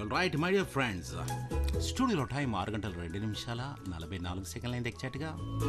Right my dear friends, స్టూడియోలో time 6:02 ఎగ్జాక్ట్గా.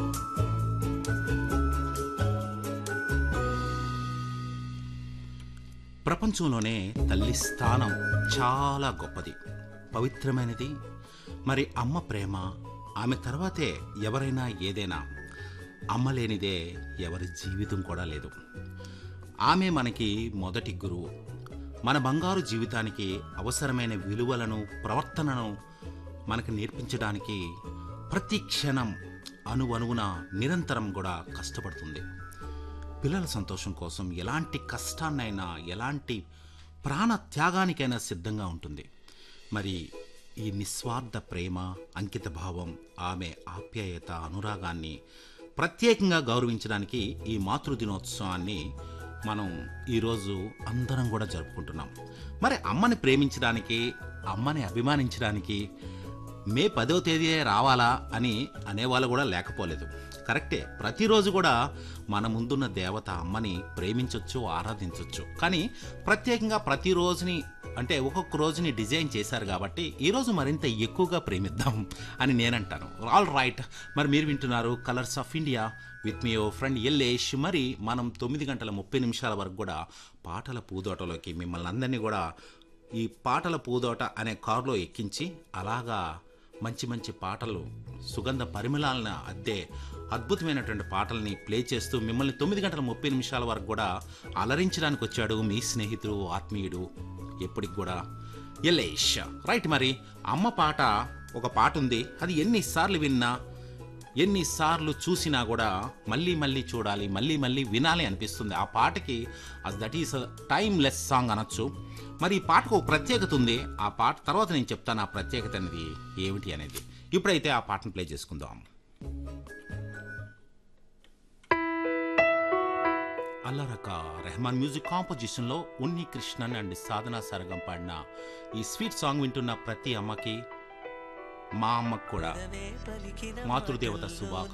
ప్రపంచంలోనే తల్లి స్థానం చాలా గొప్పది, పవిత్రమైనది. మరి అమ్మ ప్రేమ, ఆమె తర్వాతే ఎవరైనా ఏదైనా. అమ్మ లేనిదే ఎవరి జీవితం కూడా లేదు. ఆమె మనకి మొదటి గురువు. మన బంగారు జీవితానికి అవసరమైన విలువలను, ప్రవర్తనను మనకు నేర్పించడానికి ప్రతి క్షణం అణువణువున నిరంతరం కూడా కష్టపడుతుంది. పిల్లల సంతోషం కోసం ఎలాంటి కష్టాన్నైనా, ఎలాంటి ప్రాణ త్యాగానికైనా సిద్ధంగా ఉంటుంది. మరి ఈ నిస్వార్థ ప్రేమ, అంకిత భావం, ఆమె ఆప్యాయత, అనురాగాన్ని ప్రత్యేకంగా గౌరవించడానికి ఈ మాతృదినోత్సవాన్ని మనం ఈరోజు అందరం కూడా జరుపుకుంటున్నాం. మరి అమ్మని ప్రేమించడానికి, అమ్మని అభిమానించడానికి మే 10వ తేదీ రావాలా అని అనేవాళ్ళు కూడా లేకపోలేదు. కరెక్టే, ప్రతిరోజు కూడా మన ముందున్న దేవత అమ్మని ప్రేమించవచ్చు, ఆరాధించవచ్చు. కానీ ప్రత్యేకంగా ప్రతిరోజుని అంటే ఒక్కొక్క రోజుని డిజైన్ చేశారు కాబట్టి ఈరోజు మరింత ఎక్కువగా ప్రేమిద్దాం అని నేనంటాను. ఆల్ రైట్, మరి మీరు వింటున్నారు colours of India with me your friend Yellesh. మరి మనం 9:30 వరకు కూడా పాటల పూదోటలోకి మిమ్మల్ని అందరినీ కూడా ఈ పాటల పూదోట అనే కారులో ఎక్కించి అలాగా మంచి మంచి పాటలు, సుగంధ పరిమళాలను అద్దే అద్భుతమైనటువంటి పాటల్ని ప్లే చేస్తూ మిమ్మల్ని 9:30 వరకు కూడా అలరించడానికి వచ్చాడు మీ స్నేహితుడు, ఆత్మీయుడు, ఎప్పటికి కూడా ఎల్లేష్. రైట్, మరి అమ్మ పాట ఒక పాట ఉంది. అది ఎన్నిసార్లు విన్నా, ఎన్నిసార్లు చూసినా కూడా మళ్ళీ మళ్ళీ చూడాలి, మళ్ళీ మళ్ళీ వినాలి అనిపిస్తుంది. ఆ పాటకి దట్ ఈస్ టైమ్లెస్ సాంగ్ అనొచ్చు. మరి ఈ పాటకు ఒక ప్రత్యేకత ఉంది. ఆ పాట తర్వాత నేను చెప్తాను ఆ ప్రత్యేకత అనేది ఏమిటి అనేది. ఇప్పుడైతే ఆ పాటను ప్లే చేసుకుందాం. అల్లరక Rahman music కాంపోజిషన్లో Unni Krishnan and సాధనా సరగం పాడిన ఈ స్వీట్ సాంగ్ వింటున్న ప్రతి అమ్మకి, మా అమ్మకు కూడా మాతృదేవత శుభాకాంక్షలు.